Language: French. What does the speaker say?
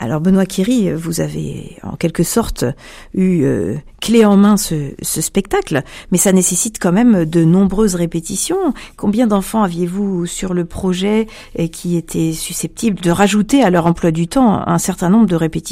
Alors Benoît Kéry, vous avez en quelque sorte eu clé en main ce spectacle, mais ça nécessite quand même de nombreuses répétitions. Combien d'enfants aviez-vous sur le projet et qui étaient susceptibles de rajouter à leur emploi du temps un certain nombre de répétitions ?